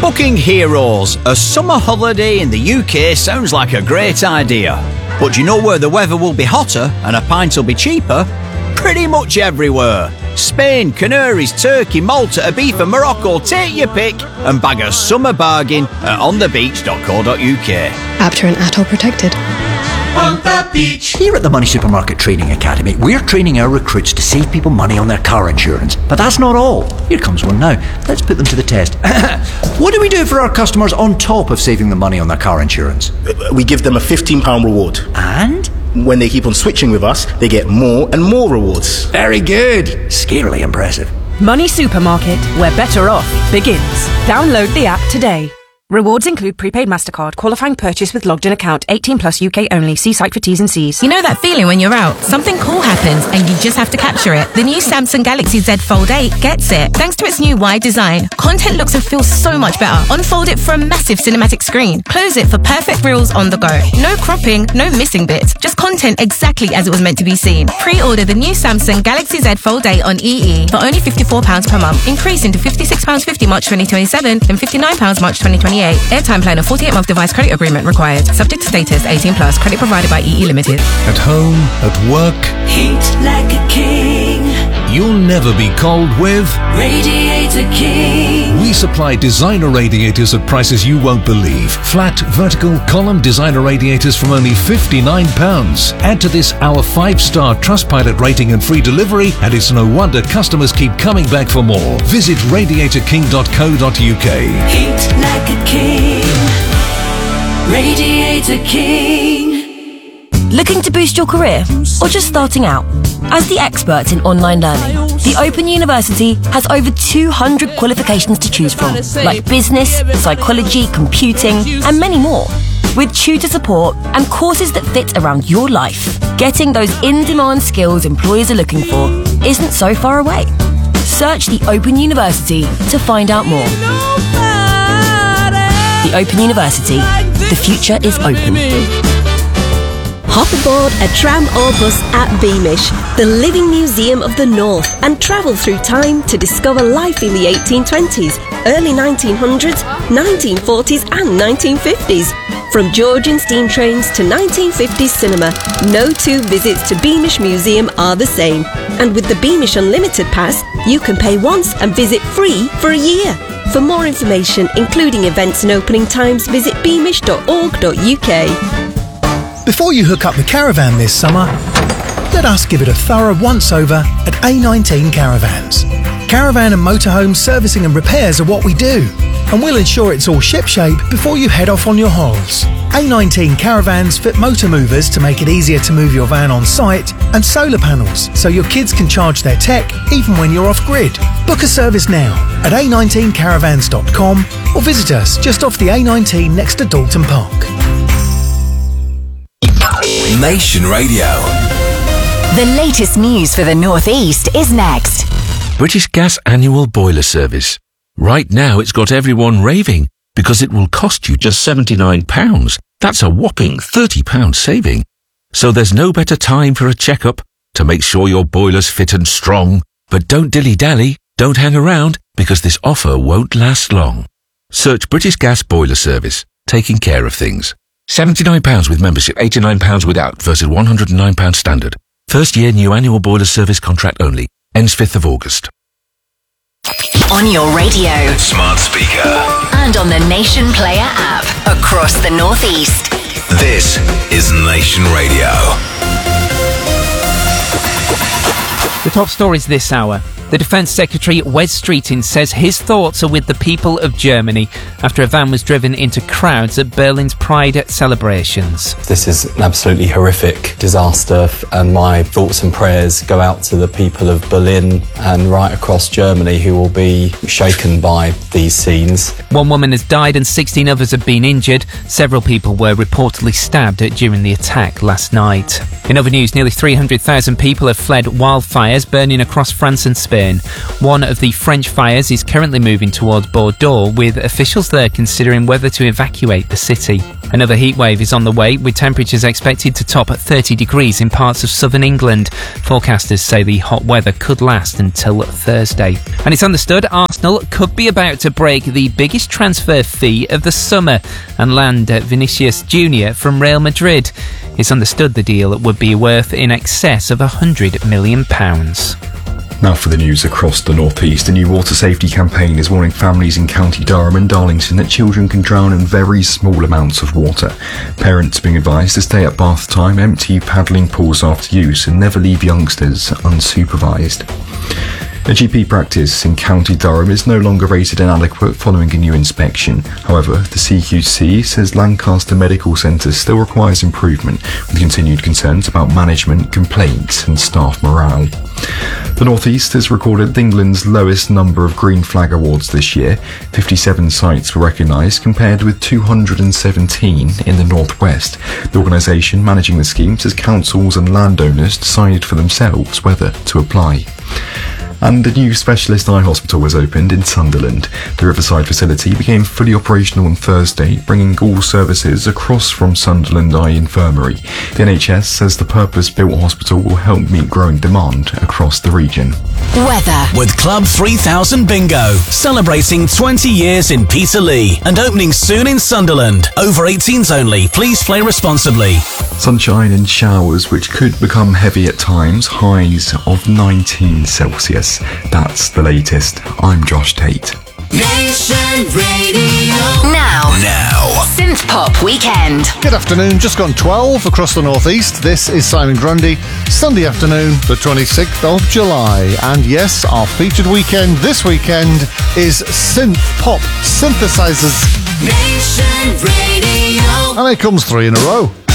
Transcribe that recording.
Booking Heroes. A summer holiday in the UK sounds like a great idea. But do you know where the weather will be hotter and a pint will be cheaper? Pretty much everywhere. Spain, Canaries, Turkey, Malta, Ibiza, Morocco. Take your pick and bag a summer bargain at onthebeach.co.uk. APTA and ATOL protected. On the beach. Here at the Money Supermarket Training Academy, we're training our recruits to save people money on their car insurance. But that's not all. Here comes one now. Let's put them to the test. What do we do for our customers on top of saving them money on their car insurance? We give them a £15 reward. And? When they keep on switching with us, they get more and more rewards. Very good. Scarily impressive. Money Supermarket, where better off begins. Download the app today. Rewards include prepaid MasterCard, qualifying purchase with logged-in account, 18 plus UK only. See site for T's and C's. You know that feeling when you're out, something cool happens and you just have to capture it. The new Samsung Galaxy Z Fold 8 gets it. Thanks to its new wide design, content looks and feels so much better. Unfold it for a massive cinematic screen. Close it for perfect reels on the go. No cropping, no missing bits. Just content exactly as it was meant to be seen. Pre-order the new Samsung Galaxy Z Fold 8 on EE for only £54 per month, increasing to £56.50 March 2027, then £59 March 2028. Airtime plan, a 48-month device credit agreement required. Subject to status, 18 plus. Credit provided by EE Limited. At home, at work. Heat like a king. You'll never be cold with Radiator King. We supply designer radiators at prices you won't believe. Flat, vertical, column designer radiators from only £59. Add to this our 5-star Trustpilot rating and free delivery, and it's no wonder customers keep coming back for more. Visit radiatorking.co.uk. Heat like a king. Radiator King. Looking to boost your career or just starting out? As the experts in online learning, the Open University has over 200 qualifications to choose from, like business, psychology, computing, and many more. With tutor support and courses that fit around your life, getting those in-demand skills employers are looking for isn't so far away. Search the Open University to find out more. The Open University. The future is open. Hop aboard a tram or bus at Beamish, the living museum of the North, and travel through time to discover life in the 1820s, early 1900s, 1940s and 1950s. From Georgian steam trains to 1950s cinema, no two visits to Beamish Museum are the same. And with the Beamish Unlimited Pass, you can pay once and visit free for a year. For more information, including events and opening times, visit beamish.org.uk. Before you hook up the caravan this summer, let us give it a thorough once-over at A19 Caravans. Caravan and motorhome servicing and repairs are what we do, and we'll ensure it's all shipshape before you head off on your holes. A19 Caravans fit motor movers to make it easier to move your van on site, and solar panels so your kids can charge their tech even when you're off-grid. Book a service now at a19caravans.com or visit us just off the A19 next to Dalton Park. Nation Radio. The latest news for the North East is next. British Gas annual boiler service. Right now it's got everyone raving because it will cost you just £79. That's a whopping £30 saving. So there's no better time for a checkup to make sure your boiler's fit and strong. But don't dilly-dally, don't hang around, because this offer won't last long. Search British Gas Boiler Service, taking care of things. £79 with membership, £89 without versus £109 standard. First year new annual boiler service contract only. Ends 5th of August. On your radio, smart speaker, and on the Nation Player app across the North East. This is Nation Radio. The top stories this hour. The Defence Secretary Wes Streeting says his thoughts are with the people of Germany after a van was driven into crowds at Berlin's Pride celebrations. This is an absolutely horrific disaster, and my thoughts and prayers go out to the people of Berlin and right across Germany who will be shaken by these scenes. One woman has died and 16 others have been injured. Several people were reportedly stabbed during the attack last night. In other news, nearly 300,000 people have fled wildfires burning across France and Spain Spain. One of the French fires is currently moving towards Bordeaux, with officials there considering whether to evacuate the city. Another heatwave is on the way, with temperatures expected to top at 30 degrees in parts of southern England. Forecasters say the hot weather could last until Thursday. And it's understood Arsenal could be about to break the biggest transfer fee of the summer and land Vinicius Jr. from Real Madrid. It's understood the deal would be worth in excess of £100 million. Now for the news across the North East. A new water safety campaign is warning families in County Durham and Darlington that children can drown in very small amounts of water. Parents are being advised to stay at bath time, empty paddling pools after use, and never leave youngsters unsupervised. A GP practice in County Durham is no longer rated inadequate following a new inspection. However, the CQC says Lancaster Medical Centre still requires improvement, with continued concerns about management, complaints and staff morale. The North East has recorded England's lowest number of Green Flag Awards this year. 57 sites were recognised, compared with 217 in the North West. The organisation managing the scheme says councils and landowners decided for themselves whether to apply. And a new specialist eye hospital was opened in Sunderland. The Riverside facility became fully operational on Thursday, bringing all services across from Sunderland Eye Infirmary. The NHS says the purpose-built hospital will help meet growing demand across the region. Weather. With Club 3000 Bingo, celebrating 20 years in Peterlee and opening soon in Sunderland. Over 18s only, please play responsibly. Sunshine and showers which could become heavy at times, highs of 19 Celsius. That's the latest. I'm Josh Tate. Nation Radio. Now. Synth Pop Weekend. Good afternoon, just gone 12 across the North East. This is Simon Grundy. Sunday afternoon, the 26th of July. And yes, our featured weekend this weekend is Synth Pop Synthesizers. Nation Radio. And it comes 3 in a row.